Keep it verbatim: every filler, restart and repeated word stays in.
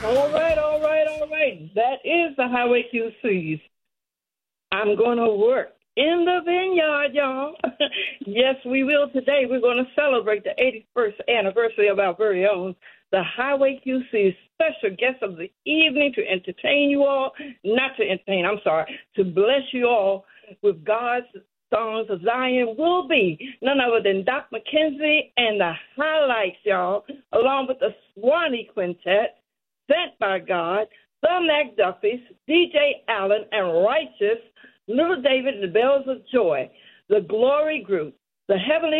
All right, all right, all right. That is the Highway Q Cs. I'm going to work in the vineyard, y'all. Yes, we will today. We're going to celebrate the eighty-first anniversary of our very own, the Highway Q C, special guest of the evening to entertain you all, not to entertain, I'm sorry, to bless you all with God's songs of Zion will be none other than Doc McKenzie and the highlights, y'all, along with the Swanee Quintet, sent by God, the McDuffies, D J Allen, and Righteous, Little David and the Bells of Joy, the Glory Group, the Heavenly